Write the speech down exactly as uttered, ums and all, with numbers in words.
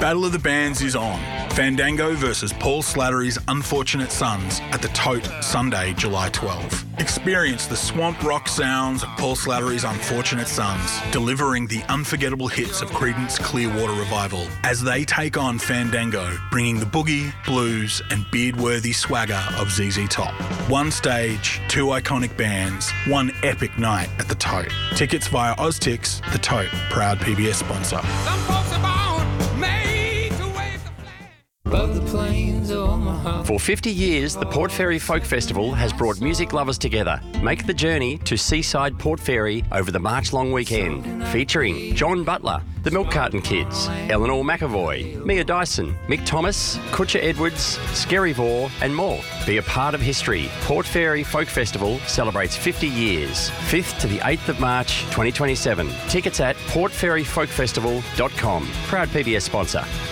Battle of the Bands is on. Fandango versus Paul Slattery's Unfortunate Sons at the Tote, Sunday, July twelfth. Experience the swamp rock sounds of Paul Slattery's Unfortunate Sons, delivering the unforgettable hits of Creedence Clearwater Revival as they take on Fandango, bringing the boogie, blues and beard-worthy swagger of Z Z Top. One stage, two iconic bands, one epic night at the Tote. Tickets via Oztix, the Tote, proud P B S sponsor. Some folks are born made to wave the flag above the plains of Omaha. For fifty years, the Port Fairy Folk Festival has brought music lovers together. Make the journey to Seaside Port Fairy over the March long weekend, featuring John Butler, the Milk Carton Kids, Eleanor McAvoy, Mia Dyson, Mick Thomas, Kutcher Edwards, Skerry Vore and more. Be a part of history. Port Fairy Folk Festival celebrates fifty years, fifth to the eighth of March twenty twenty-seven. Tickets at port fairy folk festival dot com. Proud P B S sponsor.